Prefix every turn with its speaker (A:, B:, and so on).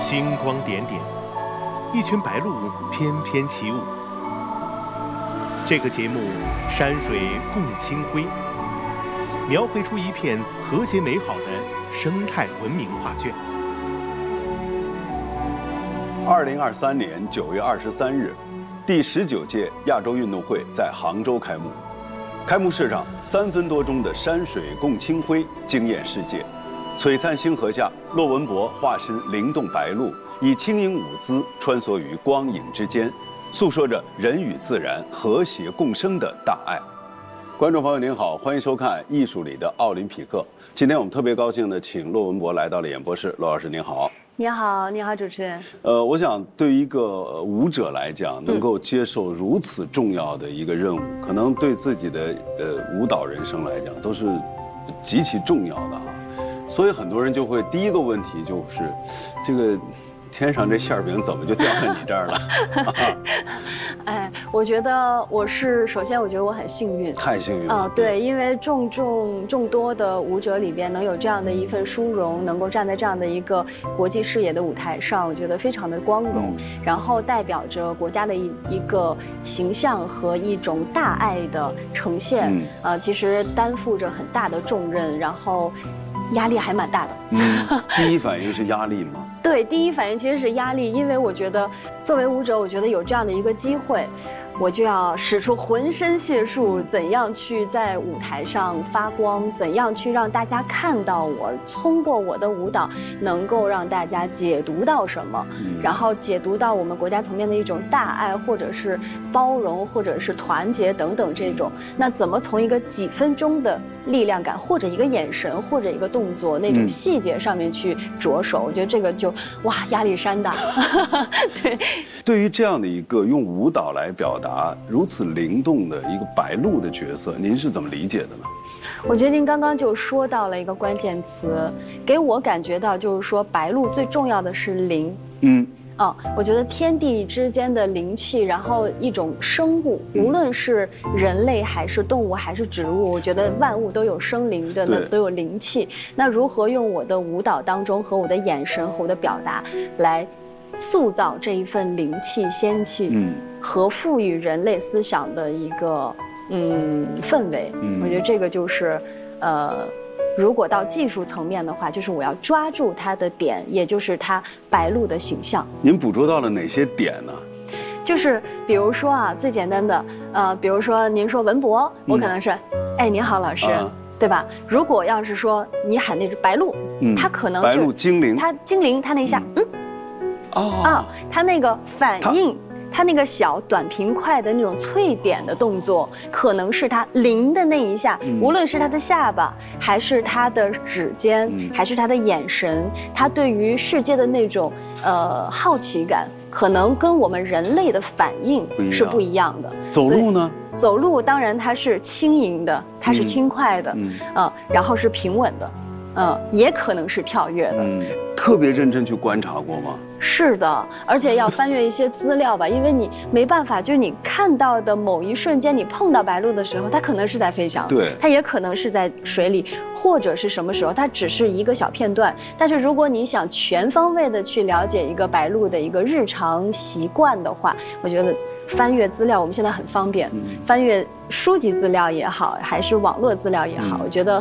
A: 星光点点，一群白鹭翩翩起舞。这个节目山水共清辉，描绘出一片和谐美好的生态文明画卷。
B: 2023年9月23日，第19届亚洲运动会在杭州开幕。开幕式上，3分多钟的山水共清辉惊艳世界。璀璨星河下，骆文博化身灵动白鹭，以轻盈舞姿穿梭于光影之间，诉说着人与自然和谐共生的大爱。观众朋友您好，欢迎收看《艺术里的奥林匹克》。今天我们特别高兴地请骆文博来到了演播室。骆老师您好。
C: 你好，你好，主持人。
B: 我想对于一个舞者来讲，能够接受如此重要的一个任务，可能对自己的舞蹈人生来讲都是极其重要的啊。所以很多人就会第一个问题就是，这个天上这馅饼怎么就掉在你这儿了？
C: 哎，我觉得首先我觉得我很幸运，
B: 太幸运了。
C: 对，因为众多的舞者里边能有这样的一份殊荣，能够站在这样的一个国际视野的舞台上，我觉得非常的光荣。然后代表着国家的一个形象和一种大爱的呈现。其实担负着很大的重任，然后压力还蛮大的。
B: 第一反应是压力吗？
C: 对，第一反应其实是压力，因为我觉得作为舞者，我觉得有这样的一个机会，我就要使出浑身解数，怎样去在舞台上发光，怎样去让大家看到我，通过我的舞蹈能够让大家解读到什么，然后解读到我们国家层面的一种大爱，或者是包容，或者是团结等等这种。那怎么从一个几分钟的力量感，或者一个眼神，或者一个动作那种细节上面去着手，我觉得这个就哇压力山大。对，
B: 对于这样的一个用舞蹈来表达如此灵动的一个白鹭的角色，您是怎么理解的呢？
C: 我觉得您刚刚就说到了一个关键词，给我感觉到就是说白鹭最重要的是灵。我觉得天地之间的灵气，然后一种生物，无论是人类还是动物还是植物，我觉得万物都有生灵的，都有灵气。那如何用我的舞蹈当中和我的眼神和我的表达来塑造这一份灵气、仙气，和赋予人类思想的一个氛围？我觉得这个就是如果到技术层面的话，就是我要抓住它的点，也就是它白鹭的形象。您
B: 捕捉到了哪些点呢？
C: 就是比如说啊，最简单的比如说您说文博，我可能是哎您好老师，对吧？如果要是说你喊那只白鹭，它可能
B: 白鹭精灵，
C: 它精灵，它那一下它那个反应。它那个小短平快的那种脆点的动作，可能是它灵的那一下，无论是它的下巴，还是它的指尖，还是它的眼神，它对于世界的那种好奇感，可能跟我们人类的反应是不一样的。
B: 走路呢？
C: 走路当然它是轻盈的，它是轻快的，然后是平稳的，也可能是跳跃的。
B: 特别认真去观察过吗？
C: 是的，而且要翻阅一些资料吧，因为你没办法，就是你看到的某一瞬间，你碰到白鹭的时候，它可能是在飞翔，
B: 对，
C: 它也可能是在水里，或者是什么时候，它只是一个小片段。但是如果你想全方位的去了解一个白鹭的一个日常习惯的话，我觉得翻阅资料，我们现在很方便，翻阅书籍资料也好，还是网络资料也好，我觉得